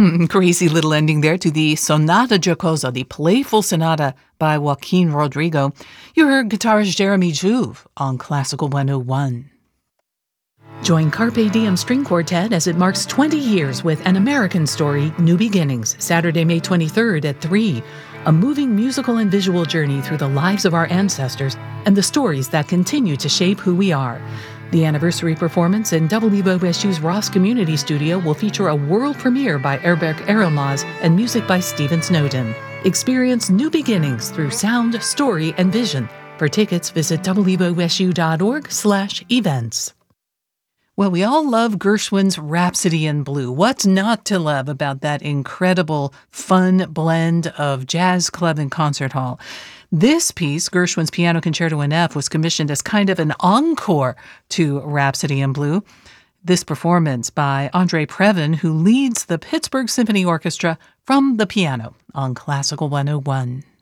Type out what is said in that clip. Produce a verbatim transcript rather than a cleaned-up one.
Crazy little ending there to the Sonata Jocosa, the playful sonata by Joaquin Rodrigo. You heard guitarist Jeremy Juve on Classical one oh one. Join Carpe Diem String Quartet as it marks twenty years with An American Story, New Beginnings, Saturday, May twenty-third at three. A moving musical and visual journey through the lives of our ancestors and the stories that continue to shape who we are. The anniversary performance in W O S U's Ross Community Studio will feature a world premiere by Erberk Erilmaz and music by Stephen Snowden. Experience new beginnings through sound, story, and vision. For tickets, visit W O S U dot org slash events. Well, we all love Gershwin's Rhapsody in Blue. What's not to love about that incredible, fun blend of jazz club and concert hall? This piece, Gershwin's Piano Concerto in F, was commissioned as kind of an encore to Rhapsody in Blue. This performance by Andre Previn, who leads the Pittsburgh Symphony Orchestra from the piano on Classical one oh one.